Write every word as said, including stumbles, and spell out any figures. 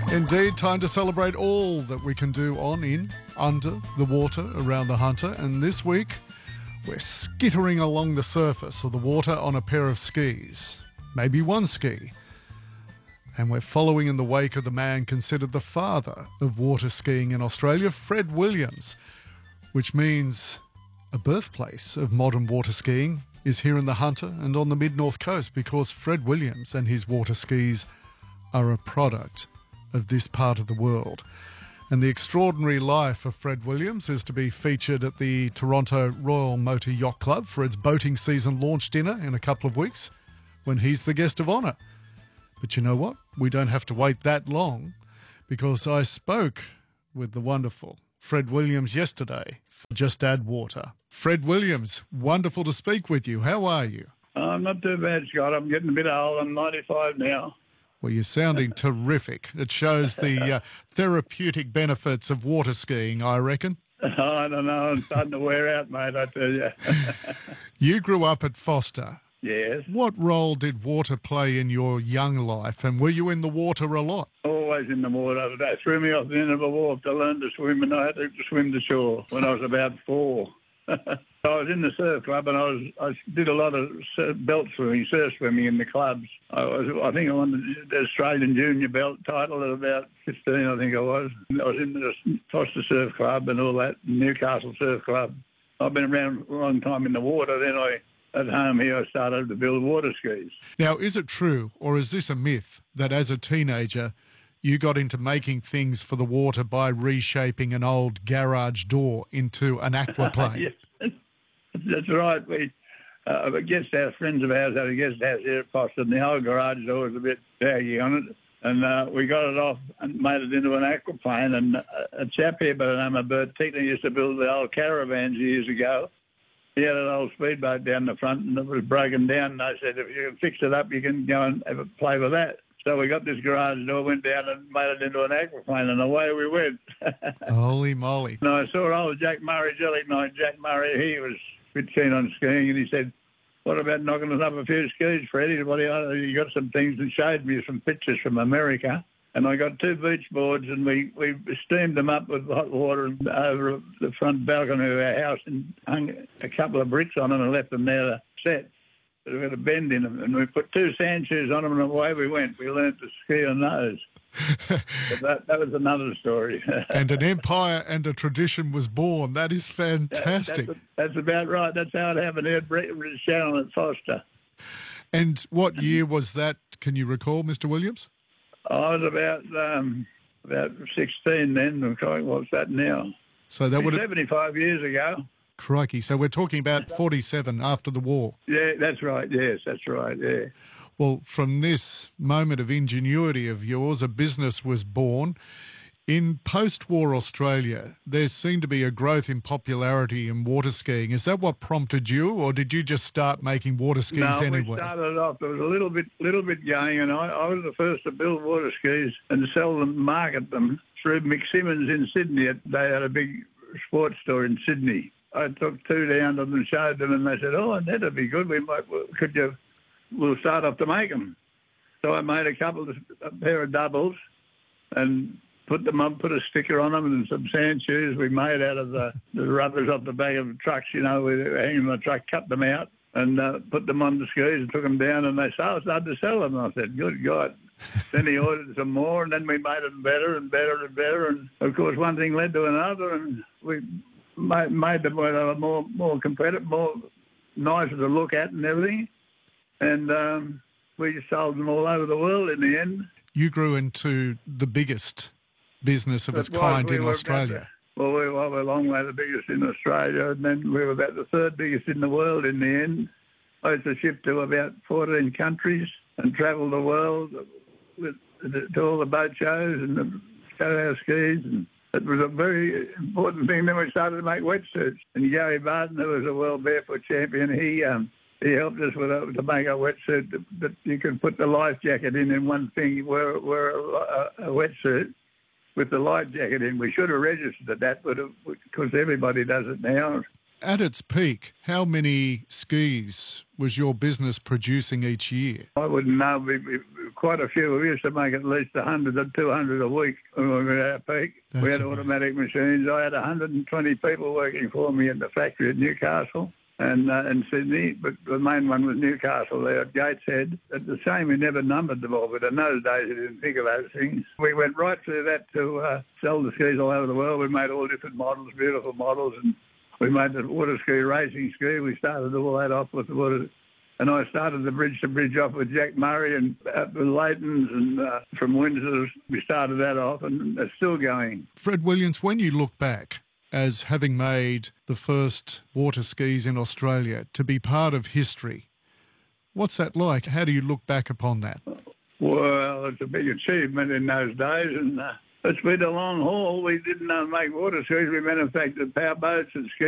Indeed, time to celebrate all that we can do on, in, under the water around the Hunter. And this week, we're skittering along the surface of the water on a pair of skis. Maybe one ski. And we're following in the wake of the man considered the father of water skiing in Australia, Fred Williams, which means a birthplace of modern water skiing is here in the Hunter and on the mid-north coast, because Fred Williams and his water skis are a product of this part of the world. And the extraordinary life of Fred Williams is to be featured at the Toronto Royal Motor Yacht Club for its boating season launch dinner in a couple of weeks, when he's the guest of honour. But you know what? We don't have to wait that long, because I spoke with the wonderful Fred Williams yesterday for Just Add Water. Fred Williams, wonderful to speak with you. How are you? I'm not too bad, Scott. I'm getting a bit old. I'm ninety-five now. Well, you're sounding terrific. It shows the uh, therapeutic benefits of water skiing, I reckon. I don't know. I'm starting to wear out, mate, I tell you. You grew up at Foster. Yes. What role did water play in your young life, and were you in the water a lot? Always in the water. They threw me off the end of a wharf to learn to swim, and I had to swim to shore when I was about four. I was in the surf club, and I was I did a lot of surf, belt swimming, surf swimming in the clubs. I was I think I won the Australian junior belt title at about fifteen. I think I was. I was in the Foster Surf Club and all that, Newcastle Surf Club. I've been around a long time in the water. Then I at home here I started to build water skis. Now, is it true, or is this a myth, that as a teenager you got into making things for the water by reshaping an old garage door into an aquaplane? Yes, that's right. We, uh, a guest house, friends of ours had a guest house here at Foster, and the old garage door was a bit baggy on it. And uh, we got it off and made it into an aquaplane. And uh, a chap here by the name of Bert Tickner used to build the old caravans years ago. He had an old speedboat down the front, and it was broken down. And I said, if you can fix it up, you can go and have a play with that. So we got this garage door, went down and made it into an aquaplane, and away we went. Holy moly. And I saw old Jack Murray, Jelly Knight Jack Murray. He was a bit keen on skiing, and he said, what about knocking us up a few skis, Freddie? What do you, you got some things, and showed me some pictures from America. And I got two beach boards, and we, we steamed them up with hot water over the front balcony of our house and hung a couple of bricks on them and left them there to set. We had a bend in them, and we put two sand shoes on them, and away we went. We learned to ski on those. But that, that was another story. And an empire and a tradition was born. That is fantastic. That's, that's about right. That's how it happened here at Shannon at Foster. And what year was that, can you recall, Mister Williams? I was about um, about sixteen then. What's that now? So that would have... seventy-five years ago. Crikey. So we're talking about forty-seven after the war. Yeah, that's right. Yes, that's right. Yeah. Well, from this moment of ingenuity of yours, a business was born. In post-war Australia, there seemed to be a growth in popularity in water skiing. Is that what prompted you, or did you just start making water skis no, anyway? No, we started off. There was a little bit, little bit going, and I, I was the first to build water skis and sell them, market them through McSimmons in Sydney. They had a big sports store in Sydney. I took two down to them and showed them, and they said, "Oh, that'd be good. We might, could you? We'll start off to make them." So I made a couple of a pair of doubles, and put them up, put a sticker on them, and some sand shoes we made out of the, the rubbers off the back of the trucks. You know, we were hanging on the truck, cut them out, and uh, put them on the skis and took them down, and they started to sell them. And I said, "Good God." Then he ordered some more, and then we made them better and better and better. And of course, one thing led to another, and we made them more more competitive, more nicer to look at and everything. And um, we just sold them all over the world in the end. You grew into the biggest business of its kind in Australia. Well, we were a long way the biggest in Australia, and then we were about the third biggest in the world in the end. I used to ship to about fourteen countries and travel the world with, to all the boat shows and show our skis, and it was a very important thing. Then we started to make wetsuits. And Gary Barton, who was a world barefoot champion, he um, he helped us with a, to make a wetsuit that, that you could put the life jacket in in one thing, wear, wear a, a wetsuit with the life jacket in. We should have registered that, but because everybody does it now. At its peak, how many skis was your business producing each year? I wouldn't know. We, we, quite a few. We used to make at least one hundred or two hundred a week when we were at our peak. That's we had amazing. automatic machines. I had one hundred twenty people working for me in the factory at Newcastle and uh, in Sydney, but the main one was Newcastle there at Gateshead. It's a shame we never numbered them all, but in those days we didn't think of those things. We went right through that to uh, sell the skis all over the world. We made all different models, beautiful models, and we made the water ski racing ski. We started all that off with the water. And I started the bridge to bridge off with Jack Murray and up with Leighton's and uh, from Windsor. We started that off and it's still going. Fred Williams, when you look back as having made the first water skis in Australia to be part of history, what's that like? How do you look back upon that? Well, it's a big achievement in those days, and uh, it's been a long haul. We didn't uh, make water skis. We manufactured power boats and skis.